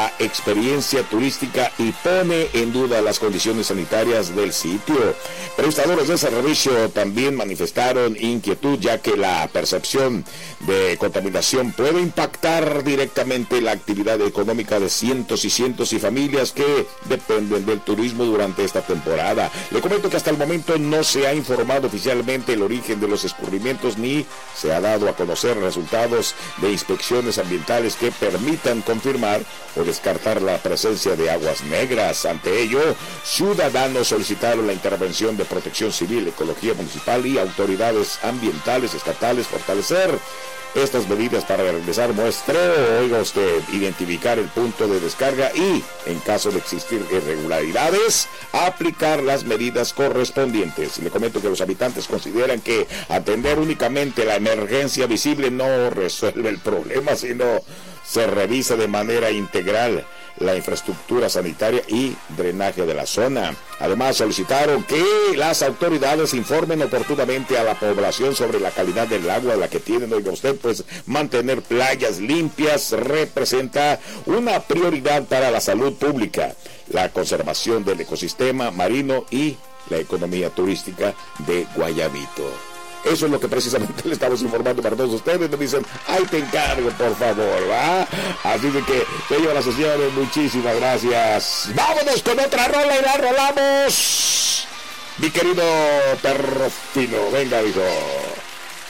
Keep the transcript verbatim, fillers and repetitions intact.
la experiencia turística y pone en duda las condiciones sanitarias del sitio. Prestadores de servicio también manifestaron inquietud, ya que la percepción de contaminación puede impactar directamente la actividad económica de cientos y cientos y familias que dependen del turismo durante esta temporada. Le comento que hasta el momento no se ha informado oficialmente el origen de los escurrimientos ni se ha dado a conocer resultados de inspecciones ambientales que permitan confirmar o descartar la presencia de aguas negras. Ante ello, ciudadanos solicitaron la intervención de Protección Civil, Ecología Municipal y autoridades ambientales estatales fortalecer estas medidas para realizar muestreo, oiga usted, identificar el punto de descarga y, en caso de existir irregularidades, aplicar las medidas correspondientes. Le comento que los habitantes consideran que atender únicamente la emergencia visible no resuelve el problema, sino se revisa de manera integral la infraestructura sanitaria y drenaje de la zona. Además, solicitaron que las autoridades informen oportunamente a la población sobre la calidad del agua, la que tienen, oiga usted, pues mantener playas limpias representa una prioridad para la salud pública, la conservación del ecosistema marino y la economía turística de Guayabito. Eso es lo que precisamente le estamos informando para todos ustedes. Me dicen, ay, te encargo, por favor, ¿va? Así de que, señoras y señores, muchísimas gracias. Vámonos con otra rola y la rolamos. Mi querido perro fino, venga, hijo.